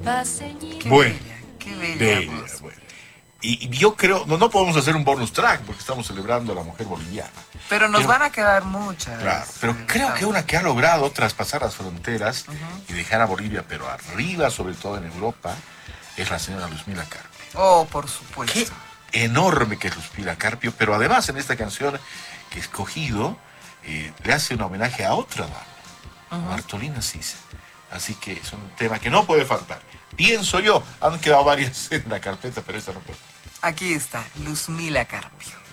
Qué Bueno, bella, qué bella bella, voz. bueno. Y yo creo, no podemos hacer un bonus track porque estamos celebrando a la mujer boliviana. Pero nos Pero- van a quedar muchas. Claro, pero creo que una que ha logrado traspasar las fronteras y dejar a Bolivia, pero arriba, sobre todo en Europa, es la señora Luzmila Carpio. Oh, por supuesto. Qué enorme que es Luzmila Carpio, pero además en esta canción que he escogido, le hace un homenaje a otra dama, a Bartolina Sisa. Así que es un tema que no puede faltar. Pienso yo, han quedado varias en la carpeta, pero esta no puede. Aquí está, Luzmila Carpio.